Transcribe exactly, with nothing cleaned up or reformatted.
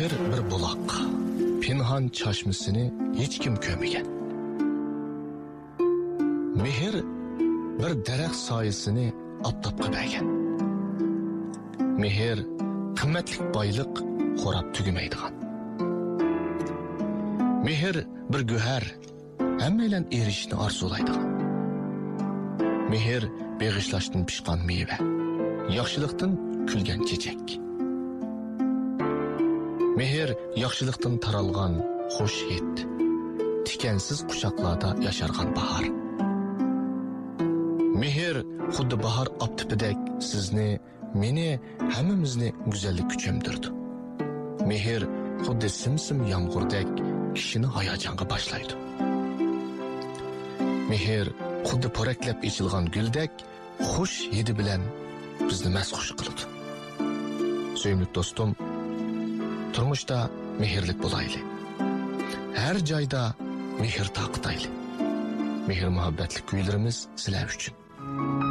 Mehr bir bulaq, pinhan çeşmesini hiç kim kömegen. Mehr bir daraxt soyasini aptapqa bergan. Mehr qimmatli boyliq xo'rab tugamaydigan. Mehr bir go'har, hammalar erishishni orzulaydigan. Mehr beg'ishlashdan pishgan meva, yaxshilikdan kulgan chechak. Mehr yaxshilikdan taralgan xush hid, tikansiz quchoqlarda yashargan bahor. Mehr xuddi bahor optipidek sizni, meni, hammamizni go'zallik kuchimdirdi. Mehr xuddi simsim yomg'urdek kishini hayajonga boshlaydi. Mehr xuddi poraklab ichilgan guldek xush hidi bilan bizni masxush qiladi. Sevimli do'stim, turmushda mehrlik bo'laylik. Har joyda mehr taqtaylik. Mehr muhabbatli kuylarimiz sizlar uchun.